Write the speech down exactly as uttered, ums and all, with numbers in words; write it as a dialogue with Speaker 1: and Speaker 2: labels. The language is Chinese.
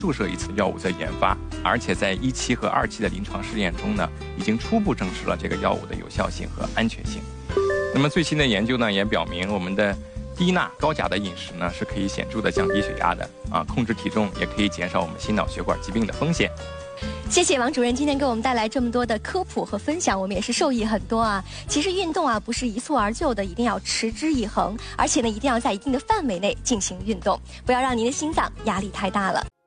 Speaker 1: 注射一次药物在研发，而且在一期和二期的临床试验中呢，已经初步证实了这个药物的有效性和安全性。那么最新的研究呢，也表明我们的低钠高钾的饮食呢，是可以显著的降低血压的啊，控制体重也可以减少我们心脑血管疾病的风险。
Speaker 2: 谢谢王主任今天给我们带来这么多的科普和分享，我们也是受益很多啊。其实运动啊不是一蹴而就的，一定要持之以恒，而且呢一定要在一定的范围内进行运动，不要让您的心脏压力太大了。